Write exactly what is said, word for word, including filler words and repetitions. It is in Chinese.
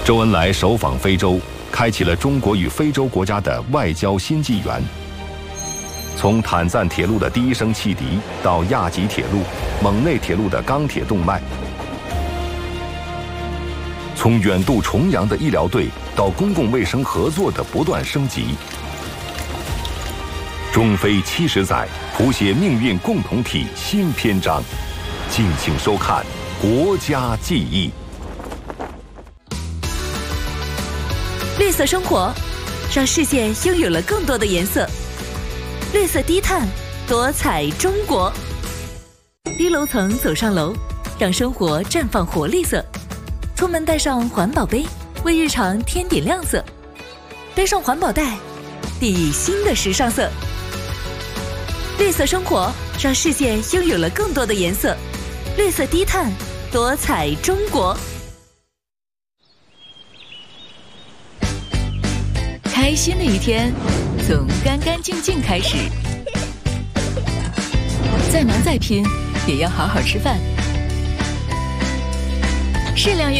周恩来首访非洲，开启了中国与非洲国家的外交新纪元。从坦赞铁路的第一声汽笛，到亚吉铁路、蒙内铁路的钢铁动脉；从远渡重洋的医疗队到公共卫生合作的不断升级。中非七十载，谱写命运共同体新篇章。敬请收看《国家记忆》。 绿色生活，让世界拥有了更多的颜色。绿色低碳，多彩中国。低楼层走上楼，让生活绽放活力色。出门带上环保杯，为日常添点亮色。背上环保袋，砥砺新的时尚色。绿色生活，让世界拥有了更多的颜色。绿色低碳，多彩中国。开心的一天，从干干净净开始。再忙再拼，也要好好吃饭。适量